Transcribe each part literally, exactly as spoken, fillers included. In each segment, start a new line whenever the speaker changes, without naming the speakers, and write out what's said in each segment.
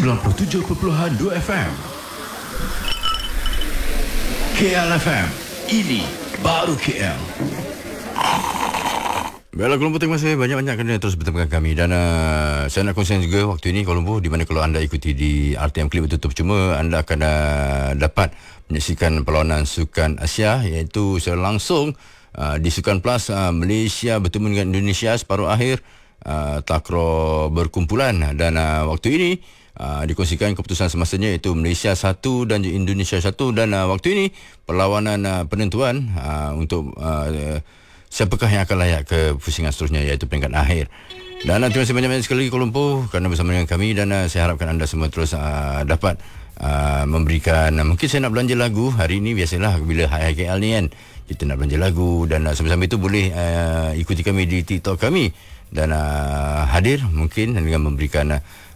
sembilan puluh tujuh perpuluhan dua F M. K L F M. Ini baru K L.
Baiklah Kuala Lumpur, terima kasih banyak-banyak kerana terus bertemu dengan kami. Dan uh, saya nak kongsikan juga waktu ini Kuala Lumpur, di mana kalau anda ikuti di R T M Clip bertutup cuma, anda akan uh, dapat menyaksikan perlawanan Sukan Asia, iaitu secara langsung uh, di Sukan Plus, uh, Malaysia bertemu dengan Indonesia separuh akhir uh, takraw berkumpulan. Dan uh, waktu ini uh, dikongsikan keputusan semestinya, iaitu Malaysia satu dan Indonesia satu. Dan uh, waktu ini perlawanan uh, penentuan uh, untuk uh, siapakah yang akan layak ke pusingan seterusnya, iaitu peringkat akhir. Dan uh, terima kasih banyak-banyak sekali Kuala Lumpur kerana bersama dengan kami. Dan uh, saya harapkan anda semua terus uh, dapat uh, memberikan, uh, mungkin saya nak belanja lagu hari ini. Biasalah bila Hai K L ni kan, kita nak belanja lagu. Dan uh, sambil-sambil itu boleh uh, ikuti kami di TikTok kami. Dan uh, hadir mungkin dengan memberikan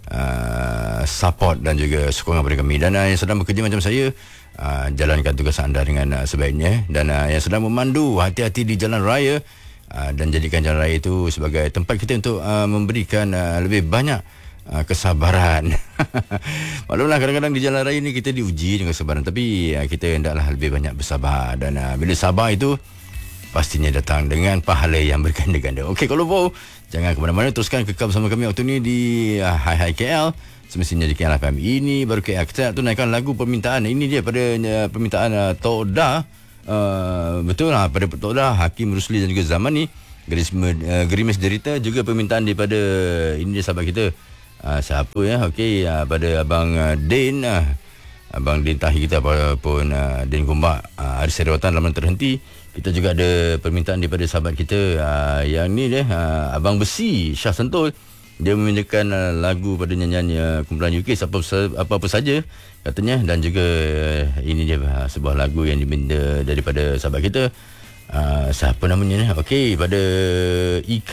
uh, support dan juga sokongan kepada kami. Dan uh, yang sedang bekerja macam saya, Uh, jalankan tugas anda dengan uh, sebaiknya. Dan uh, yang sedang memandu, hati-hati di jalan raya, uh, dan jadikan jalan raya itu sebagai tempat kita untuk uh, memberikan uh, lebih banyak uh, kesabaran. Maklumlah kadang-kadang di jalan raya ni kita diuji dengan kesabaran, tapi uh, kita hendaklah lebih banyak bersabar. Dan uh, bila sabar itu pastinya datang dengan pahala yang berganda-ganda. Okey, kalau boleh jangan ke mana-mana, teruskan kekal bersama kami waktu ni di uh, Hai Hai K L. Semestinya di K L F M. Ini baru K L. Kita nak tunaikan lagu permintaan. Ini dia pada uh, permintaan uh, Tok Da. Uh, betul lah, pada Tok Da, Hakim Rusli dan juga Zaman ni. Geris, uh, Gerimis Derita. Juga permintaan daripada, ini dia sahabat kita. Uh, siapa ya? Okey, uh, pada Abang uh, Din. Uh, Abang Din Tahi kita, ataupun uh, Din Gombak. Uh, ada serawatan lama terhenti. Kita juga ada permintaan daripada sahabat kita. Uh, yang ni dia, uh, Abang Besi, Syah Sentul. Dia memintakan uh, lagu pada nyanyian uh, kumpulan U K, apa, apa-apa saja katanya. Dan juga uh, ini dia uh, sebuah lagu yang diminta daripada sahabat kita. Uh, siapa namanya ni? Okey, pada Ika